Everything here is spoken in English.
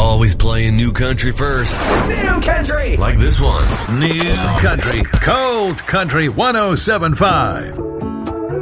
always playing new country first. New country! Like this one. New country, cold country 107.5.